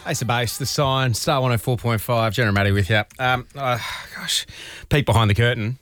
Ace of Base, The Sign, Star 104.5, Jenna and Maddie with you. Peek behind the curtain.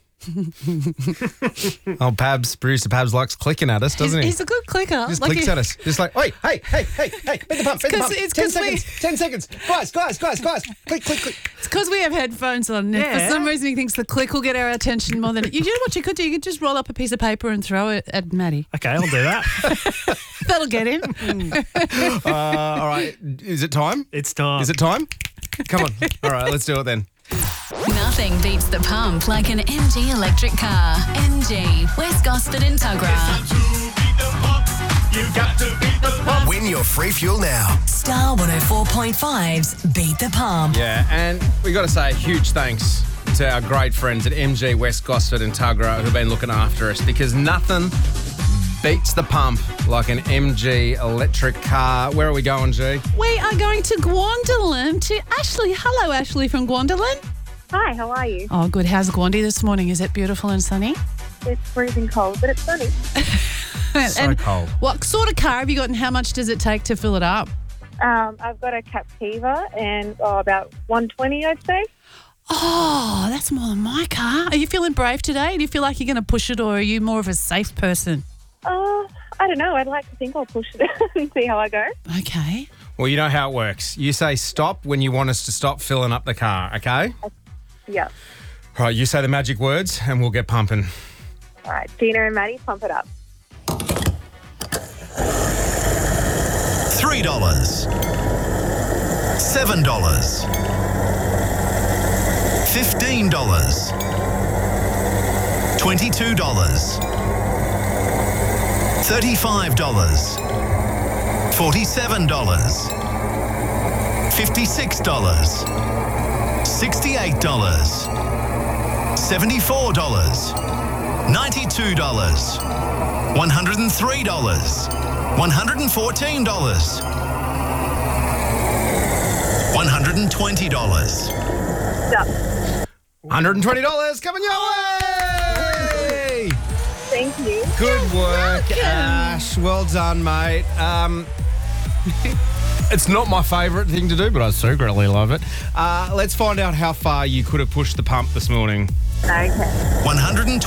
Old Pabs, producer Pabs likes clicking at us, doesn't he? He's a good clicker. Just clicks at us. Just like, hey, beat the pump. 10 seconds. 10 seconds. Guys. Click. It's because we have headphones on. Yeah. For some reason he thinks the click will get our attention more than it. You know what you could do? You could just roll up a piece of paper and throw it at Maddie. Okay, I'll do that. That'll get him. All right. Is it time? It's time. Is it time? Come on. All right, let's do it then. Nothing beats the pump like an MG electric car. MG, West Gosford and Tuggerah. Win your free fuel now. Star 104.5's Beat the Pump. Yeah, and we got to say a huge thanks to our great friends at MG West Gosford and Tuggerah who've been looking after us, because nothing beats the pump like an MG electric car. Where are we going, G? We are going to Gwandolin to Ashley. Hello, Ashley from Gwandolin. Hi, how are you? Oh, good. How's Gwandy this morning? Is it beautiful and sunny? It's freezing cold, but it's sunny. So cold. What sort of car have you got and how much does it take to fill it up? I've got a Captiva and about 120, I'd say. Oh, that's more than my car. Are you feeling brave today? Do you feel like you're going to push it, or are you more of a safe person? I don't know. I'd like to think I'll push it and see how I go. Okay. Well, you know how it works. You say stop when you want us to stop filling up the car, okay? Yeah. All right, you say the magic words and we'll get pumping. All right, Gina and Maddie, pump it up. $3, $7, $15, $22, $35, $47, $56, $68, $74, $92, $103, $114, $120. Stop. $120 coming your way! Thank you. Good work, Ash. Well done, mate. It's not my favourite thing to do, but I secretly love it. Let's find out how far you could have pushed the pump this morning. Okay. $127,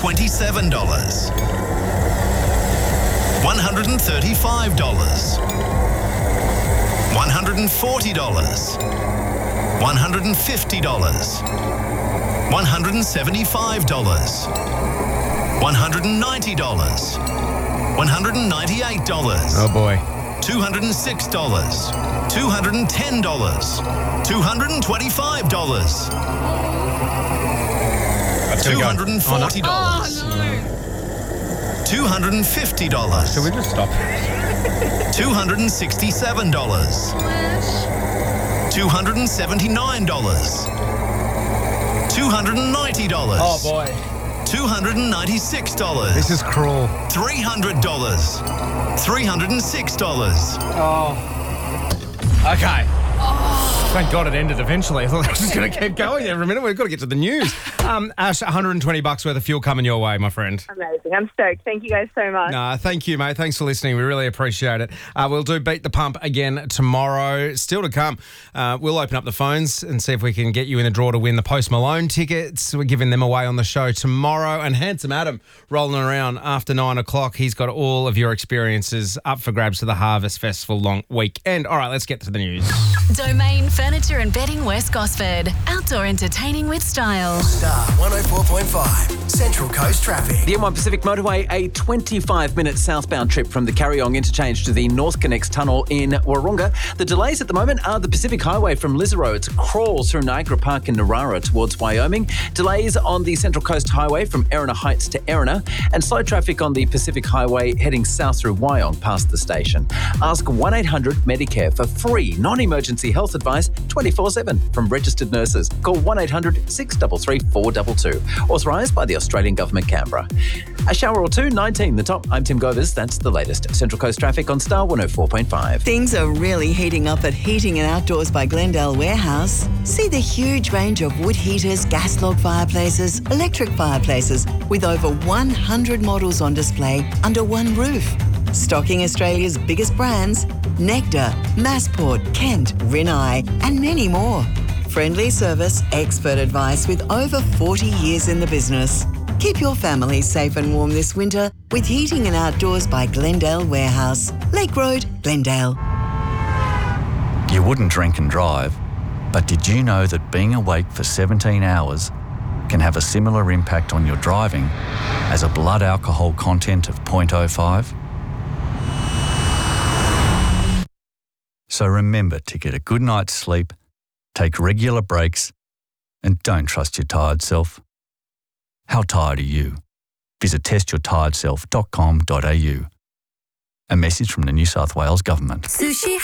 $135, $140, $150, $175, $190, $198. Oh, boy. $206, $210, $225. That's gonna go. $240. $250. Should we just stop? $267. $279. $290. Oh, boy. $296. This is cruel. $300. $306. Oh. Okay. Thank God it ended eventually. I thought it was just going to keep going every minute. We've got to get to the news. Ash, $120 worth of fuel coming your way, my friend. Amazing. I'm stoked. Thank you guys so much. Nah, thank you, mate. Thanks for listening. We really appreciate it. We'll do Beat the Pump again tomorrow. Still to come, we'll open up the phones and see if we can get you in the draw to win the Post Malone tickets. We're giving them away on the show tomorrow. And Handsome Adam rolling around after 9 o'clock. He's got all of your experiences up for grabs to the Harvest Festival long weekend. All right, let's get to the news. Domain Furniture and Bedding West Gosford. Outdoor entertaining with style. Star 104.5, Central Coast Traffic. The M1 Pacific Motorway, a 25-minute southbound trip from the Carryong interchange to the North Connects Tunnel in Warunga. The delays at the moment are the Pacific Highway from Lisaro to Crawl through Niagara Park and Narara towards Wyoming. Delays on the Central Coast Highway from Erina Heights to Erina, and slow traffic on the Pacific Highway heading south through Wyong past the station. Ask 1-800-MEDICARE for free non-emergency health advice 24/7 from registered nurses. Call 1-800-633-422. Authorised by the Australian Government, Canberra. A shower or two, 19 the top. I'm Tim Govers. That's the latest. Central Coast traffic on Star 104.5. Things are really heating up at Heating and Outdoors by Glendale Warehouse. See the huge range of wood heaters, gas log fireplaces, electric fireplaces, with over 100 models on display under one roof. Stocking Australia's biggest brands, Nectar, Massport, Kent, Rinnai, and many more. Friendly service, expert advice with over 40 years in the business. Keep your family safe and warm this winter with Heating and Outdoors by Glendale Warehouse. Lake Road, Glendale. You wouldn't drink and drive, but did you know that being awake for 17 hours can have a similar impact on your driving as a blood alcohol content of 0.05? So remember to get a good night's sleep, take regular breaks, and don't trust your tired self. How tired are you? Visit testyourtiredself.com.au. A message from the New South Wales Government. Sushi